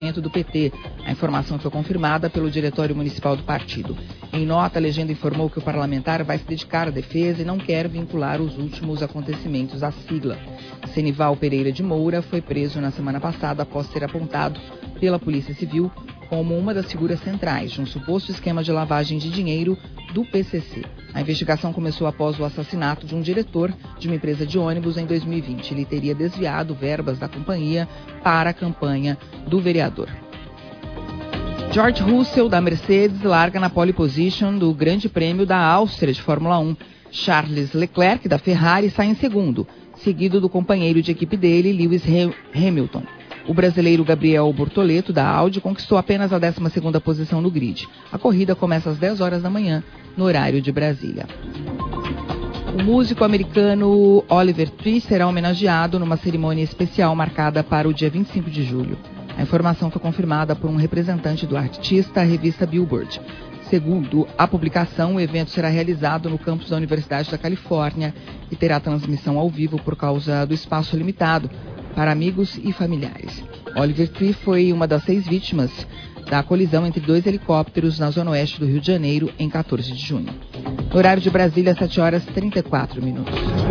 do PT. A informação foi confirmada pelo Diretório Municipal do partido. Em nota, a legenda informou que o parlamentar vai se dedicar à defesa e não quer vincular os últimos acontecimentos à sigla. Senival Pereira de Moura foi preso na semana passada após ser apontado pela Polícia Civil como uma das figuras centrais de um suposto esquema de lavagem de dinheiro do PCC. A investigação começou após o assassinato de um diretor de uma empresa de ônibus em 2020. Ele teria desviado verbas da companhia para a campanha do vereador. George Russell, da Mercedes, larga na pole position do Grande Prêmio da Áustria de Fórmula 1. Charles Leclerc, da Ferrari, sai em segundo, seguido do companheiro de equipe dele, Lewis Hamilton. O brasileiro Gabriel Bortoleto, da Audi, conquistou apenas a 12ª posição no grid. A corrida começa às 10 horas da manhã, no horário de Brasília. O músico americano Oliver Tree será homenageado numa cerimônia especial marcada para o dia 25 de julho. A informação foi confirmada por um representante do artista à revista Billboard. Segundo a publicação, o evento será realizado no campus da Universidade da Califórnia e terá transmissão ao vivo por causa do espaço limitado para amigos e familiares. Oliver Tree foi uma das 6 vítimas da colisão entre 2 helicópteros na zona oeste do Rio de Janeiro em 14 de junho. No horário de Brasília, 7 horas e 34 minutos.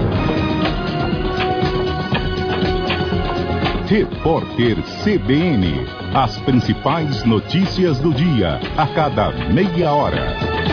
Repórter CBN. As principais notícias do dia, a cada meia hora.